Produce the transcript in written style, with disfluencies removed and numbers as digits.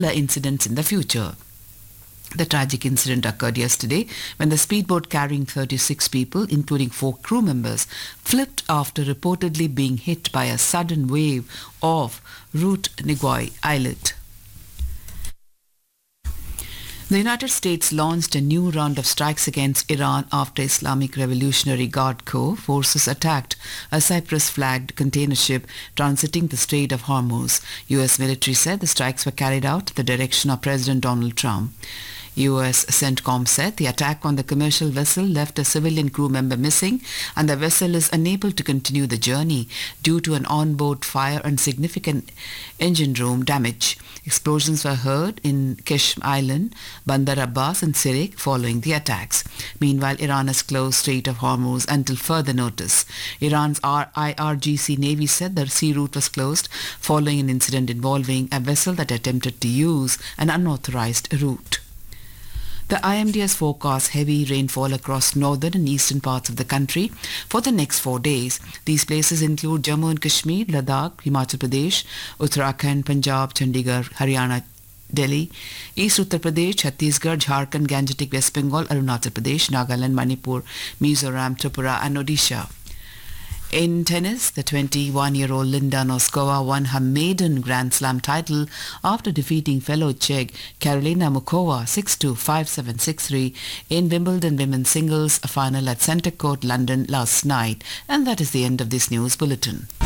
incidents in the future. The tragic incident occurred yesterday when the speedboat carrying 36 people, including 4 crew members, flipped after reportedly being hit by a sudden wave off Route Nigoi Islet. The United States launched a new round of strikes against Iran after Islamic Revolutionary Guard Corps forces attacked a Cyprus-flagged container ship transiting the Strait of Hormuz. U.S. military said the strikes were carried out at the direction of President Donald Trump. U.S. CENTCOM said the attack on the commercial vessel left a civilian crew member missing and the vessel is unable to continue the journey due to an onboard fire and significant engine room damage. Explosions were heard in Keshm Island, Bandar Abbas and Sirik following the attacks. Meanwhile, Iran has closed Strait of Hormuz until further notice. Iran's IRGC Navy said the sea route was closed following an incident involving a vessel that attempted to use an unauthorized route. The IMD has forecast heavy rainfall across northern and eastern parts of the country for the next 4 days. These places include Jammu and Kashmir, Ladakh, Himachal Pradesh, Uttarakhand, Punjab, Chandigarh, Haryana, Delhi, East Uttar Pradesh, Chhattisgarh, Jharkhand, Gangetic West Bengal, Arunachal Pradesh, Nagaland, Manipur, Mizoram, Tripura and Odisha. In tennis, the 21-year-old Linda Noskova won her maiden Grand Slam title after defeating fellow Czech Karolina Mukova 6-2, 5-7, 6-3 in Wimbledon Women's Singles final at Centre Court, London last night. And that is the end of this news bulletin.